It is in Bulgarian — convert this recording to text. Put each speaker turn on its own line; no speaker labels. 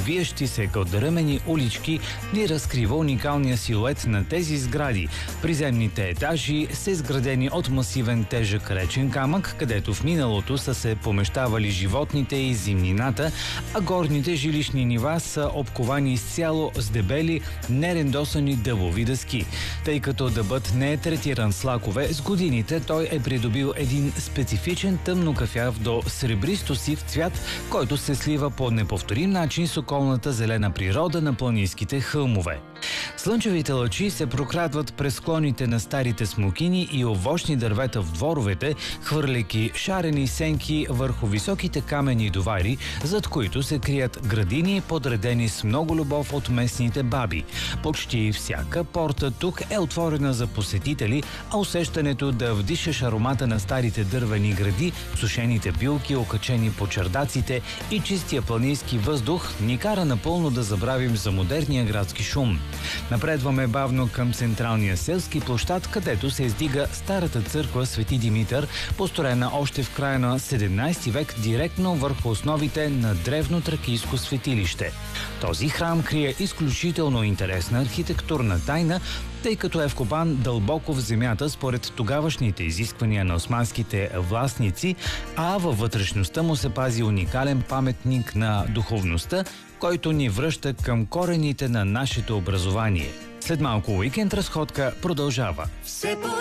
виещи се кълдъръмени улички ни разкрива уникалния силует на тези сгради. Приземните етажи са изградени от масивен тежък речен камък, където в миналото са се помещавали животните и зимнината, а горните жилищни нива са обковани изцяло с дебели, нерендосани дъбови дъски. Тъй като дъбът не е третиран с лакове, с годините той е придобил един специфичен тъмнокафяв до сребристо сив цвят, който се слива по неповторим начин с околната зелена природа на планинските хълмове. Слънчевите лъчи се прокрадват през склоните на старите смокини и овощни дървета в дворовете, хвърляйки шарени сенки върху високите каменни довари, зад които се крият градини, подредени с много любов от местните баби. Почти всяка порта тук е отворена за посетители, а усещането да вдишаш аромата на старите дървени гради, сушените билки, окачени по чердаците и чистия планински въздух ни кара напълно да забравим за модерния градски шум. Напредваме бавно към централния селски площад, където се издига старата църква Свети Димитър, построена още в края на 17 век директно върху основите на древно тракийско светилище. Този храм крие изключително интересна архитектурна тайна, тъй като е вкопан дълбоко в земята според тогавашните изисквания на османските властници, а във вътрешността му се пази уникален паметник на духовността, който ни връща към корените на нашето образование. След малко уикенд разходка продължава.